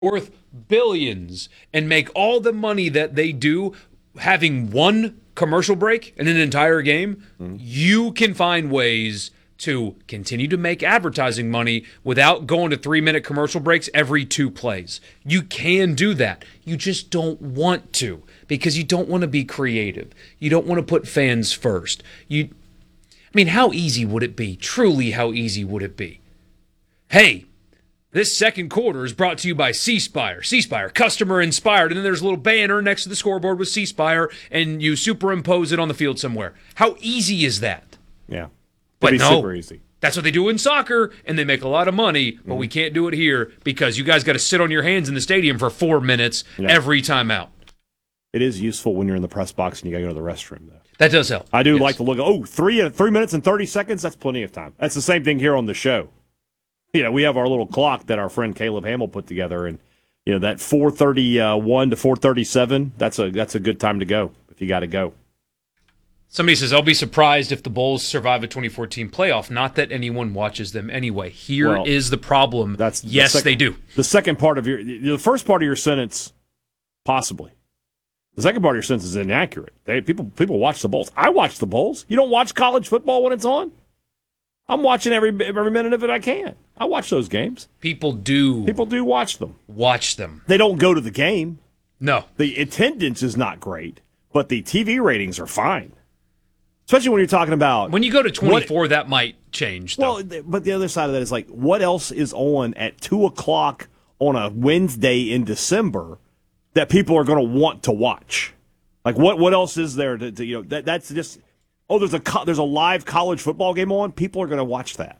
worth billions and make all the money that they do having one commercial break in an entire game, you can find ways to continue to make advertising money without going to 3-minute commercial breaks every 2 plays. You can do that. You just don't want to because you don't want to be creative. You don't want to put fans first. How easy would it be? Truly, how easy would it be? Hey, this second quarter is brought to you by C Spire. C Spire, customer inspired. And then there's a little banner next to the scoreboard with C Spire, and you superimpose it on the field somewhere. How easy is that? Yeah. But no, super easy. That's what they do in soccer, and they make a lot of money, but we can't do it here because you guys got to sit on your hands in the stadium for 4 minutes every time out. It is useful when you're in the press box and you got to go to the restroom, though. That does help. I do like to look, 3 minutes and 30 seconds, that's plenty of time. That's the same thing here on the show. We have our little clock that our friend Caleb Hamill put together, and that 4:31 to 4:37, that's a good time to go if you got to go. Somebody says, I'll be surprised if the Bulls survive a 2014 playoff. Not that anyone watches them anyway. Here is the problem. They do. The second part of the first part of your sentence, possibly. The second part of your sentence is inaccurate. People watch the Bulls. I watch the Bulls. You don't watch college football when it's on? I'm watching every minute of it I can. I watch those games. People do watch them. Watch them. They don't go to the game. No. The attendance is not great, but the TV ratings are fine. Especially when you're talking about... When you go to 24, that might change, though. Well, but the other side of that is what else is on at 2 o'clock on a Wednesday in December that people are going to want to watch? What else is there that's just... Oh, there's a live college football game on. People are going to watch that.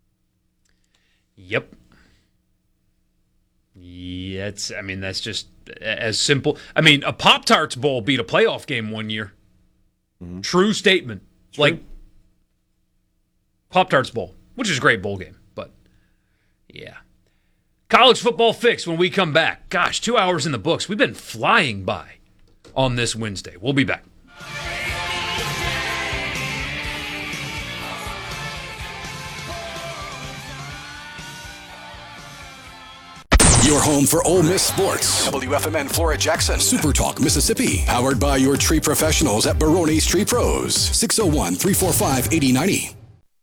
Yep. Yeah, that's just as simple. A Pop-Tarts Bowl beat a playoff game one year. Mm-hmm. True statement. True. Pop-Tarts Bowl, which is a great bowl game, but yeah. College football fix when we come back. Gosh, 2 hours in the books. We've been flying by on this Wednesday. We'll be back. Your home for Ole Miss sports. WFMN Flora Jackson. Super Talk Mississippi. Powered by your tree professionals at Barone's Tree Pros. 601-345-8090.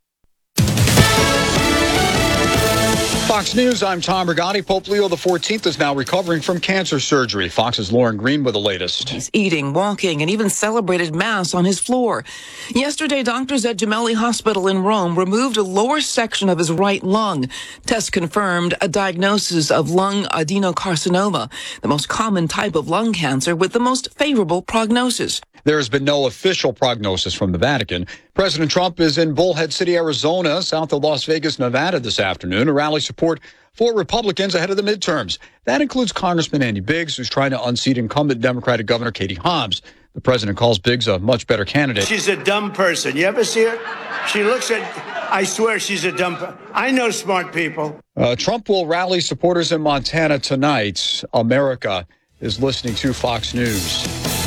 Fox News, I'm Tom Rigotti. Pope Leo XIV is now recovering from cancer surgery. Fox's Lauren Green with the latest. He's eating, walking, and even celebrated Mass on his floor. Yesterday, doctors at Gemelli Hospital in Rome removed a lower section of his right lung. Tests confirmed a diagnosis of lung adenocarcinoma, the most common type of lung cancer with the most favorable prognosis. There has been no official prognosis from the Vatican. President Trump is in Bullhead City, Arizona, south of Las Vegas, Nevada this afternoon, to rally support for Republicans ahead of the midterms. That includes Congressman Andy Biggs, who's trying to unseat incumbent Democratic Governor Katie Hobbs. The president calls Biggs a much better candidate. She's a dumb person. You ever see her? She looks at, I swear she's a dumb person. I know smart people. Trump will rally supporters in Montana tonight. America is listening to Fox News.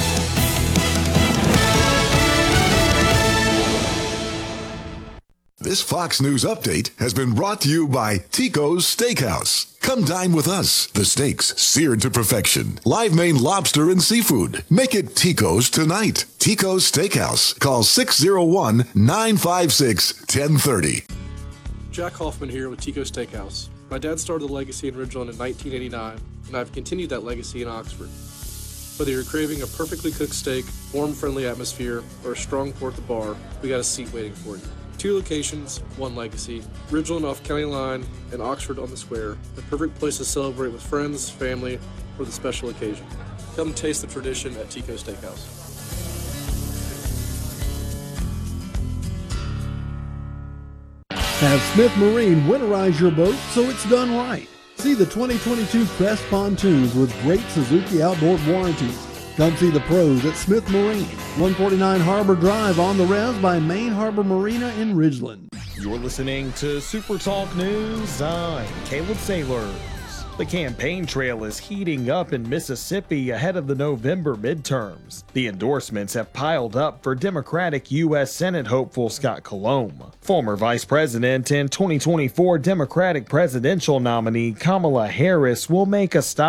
This Fox News update has been brought to you by Tico's Steakhouse. Come dine with us. The steaks seared to perfection. Live Maine lobster and seafood. Make it Tico's tonight. Tico's Steakhouse. Call 601-956-1030. Jack Hoffman here with Tico's Steakhouse. My dad started the legacy in Ridgeland in 1989, and I've continued that legacy in Oxford. Whether you're craving a perfectly cooked steak, warm, friendly atmosphere, or a strong pour at the bar, we got a seat waiting for you. 2 locations, 1 legacy. Ridgeland off County Line and Oxford on the Square. The perfect place to celebrate with friends, family, or the special occasion. Come taste the tradition at Tico's Steakhouse. Have Smith Marine winterize your boat so it's done right. See the 2022 Crest pontoons with great Suzuki outboard warranties. Come see the pros at Smith Marine, 149 Harbor Drive on the res by Main Harbor Marina in Ridgeland. You're listening to Super Talk News. I'm Caleb Sailors. The campaign trail is heating up in Mississippi ahead of the November midterms. The endorsements have piled up for Democratic U.S. Senate hopeful Scott Colomb. Former Vice President and 2024 Democratic presidential nominee Kamala Harris will make a stop